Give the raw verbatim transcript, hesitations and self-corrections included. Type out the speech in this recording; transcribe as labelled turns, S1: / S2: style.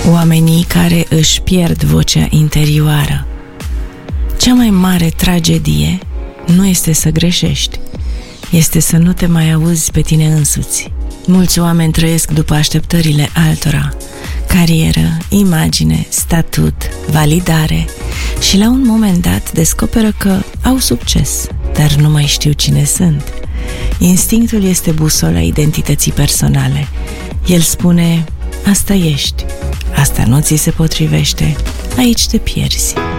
S1: Oamenii care își pierd vocea interioară. Cea mai mare tragedie nu este să greșești, este să nu te mai auzi pe tine însuți. Mulți oameni trăiesc după așteptările altora, carieră, imagine, statut, validare și la un moment dat descoperă că au succes, dar nu mai știu cine sunt. Instinctul este busola identității personale. El spune, asta ești, asta nu ți se potrivește, aici te pierzi.